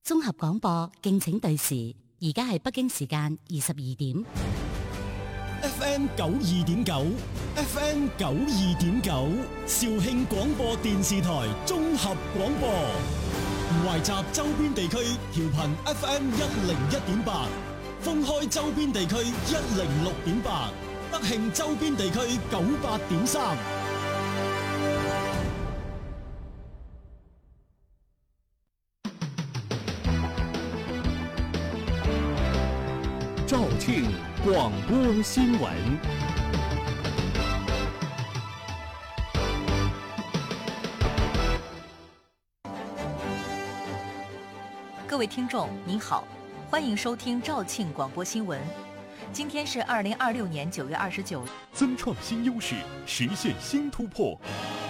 綜合廣播，敬請對時。而家係北京時間22點。 FM 92.9 FM 92.9肇慶廣播電視台綜合廣播，懷集周邊地區調頻 FM 101.8，封開周邊地區106.8，德慶周邊地區98.3。 肇慶廣播新聞。 各位聽眾您好，歡迎收聽肇慶廣播新聞。今天是2026年9月29日。 增創新優勢，實現新突破。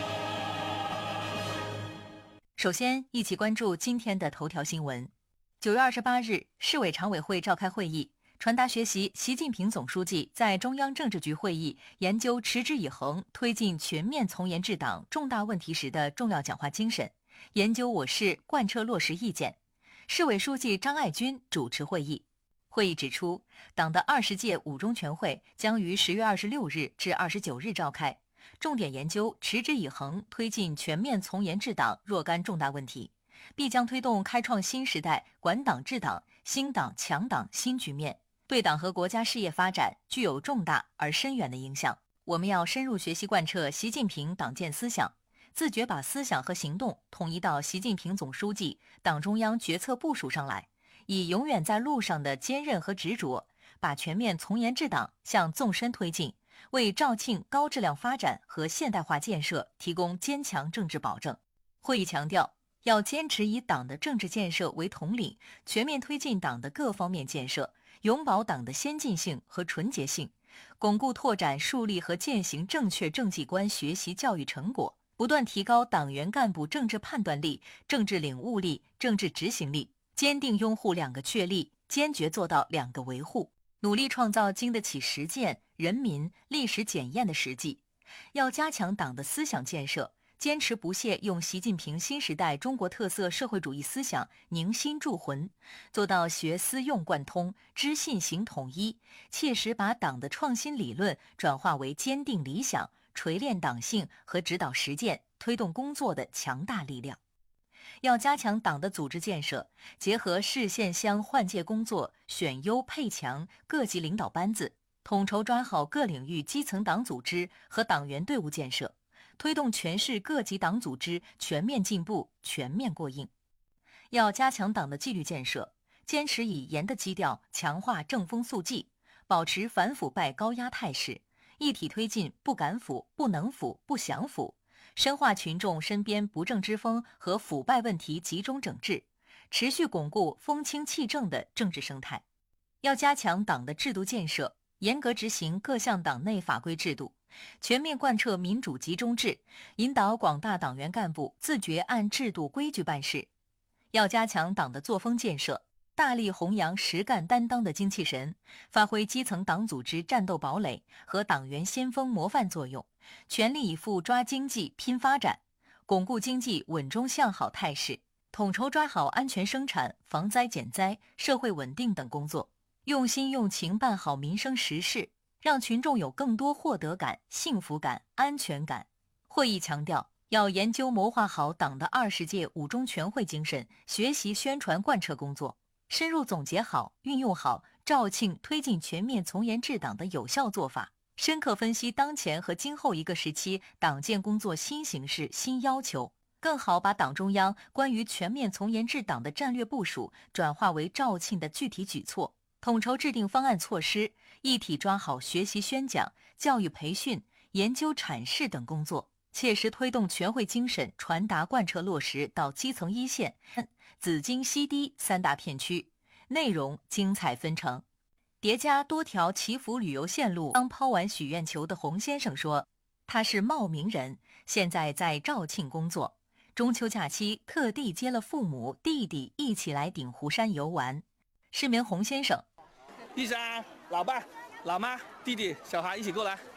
首先，一起關注今天的頭條新聞。9月28日，市委常委會召開會議，傳達學習習近平總書記在中央政治局會議研究持之以恆推進全面從嚴治黨重大問題時的重要講話精神，研究我市貫徹落實意見。市委書記張愛軍主持會議。會議指出，黨的20屆五中全會將於10月26日至29日召開，重點研究持之以恆推進全面從嚴治黨若干重大問題，必將推動開創新時代管黨治黨、興黨強黨新局面，對黨和國家事業發展具有重大而深遠的影響。我們要深入學習貫徹習近平黨建思想，自覺把思想和行動統一到習近平總書記、黨中央決策部署上來，以永遠在路上的堅韌和執着，把全面從嚴治黨向縱深推進，為肇慶高質量發展和現代化建設提供堅強政治保證。會議強調，要堅持以黨的政治建設為統領，全面推進黨的各方面建設，永保黨的先進性和純潔性，鞏固拓展樹立和踐行正確政績觀學習教育成果，不斷提高黨員幹部政治判斷力、政治領悟力、政治執行力，堅定擁護兩個確立，堅決做到兩個維護，努力創造經得起實踐、人民、歷史檢驗的實際。要加強黨的思想建設，堅持不懈用習近平新時代中國特色社會主義思想凝心鑄魂，做到學思用貫通、知信行統一，切實把黨的創新理論轉化為堅定理想、錘煉黨性和指導實踐、推動工作的強大力量。要加強黨的組織建設，結合市縣鄉換屆工作，選優配強各級領導班子，統籌抓好各領域基層黨組織和黨員隊伍建設，推動全市各級黨組織全面進步、全面過硬。要加強黨的紀律建設，堅持以嚴的基調強化正風肅紀，保持反腐敗高壓態勢，一體推進不敢腐、不能腐、不想腐，深化群眾身邊不正之風和腐敗問題集中整治，持續鞏固風清氣正的政治生態。要加強黨的制度建設，嚴格執行各項黨內法規制度，全面貫徹民主集中制，引導廣大黨員幹部自覺按制度規矩辦事。要加強黨的作風建設，大力弘揚實幹擔當的精氣神，發揮基層黨組織戰鬥堡壘和黨員先鋒模範作用，全力以赴抓經濟拼發展，鞏固經濟穩中向好態勢，統籌抓好安全生產、防災減災、社會穩定等工作，用心用情辦好民生實事，讓群眾有更多獲得感、幸福感、安全感。會議強調，要研究謀劃好黨的20屆五中全會精神學習宣傳貫徹工作，深入總結好、運用好肇慶推進全面從嚴治黨的有效做法，深刻分析當前和今後一個時期黨建工作新形勢、新要求，更好把黨中央關於全面從嚴治黨的戰略部署轉化為肇慶的具體舉措，統籌制定方案措施，一體抓好學習宣講、教育培訓、研究闡釋等工作，切實推動全會精神傳達貫徹落實到基層一線、紫金西低3大片區，內容精彩紛呈。疊加多條祈福旅遊線路。剛拋完許願球的洪先生說，他是茂名人，現在在肇慶工作，中秋假期特地接了父母、弟弟一起來鼎湖山遊玩。市民洪先生， 一家老爸、老媽、弟弟、小孩一起過來。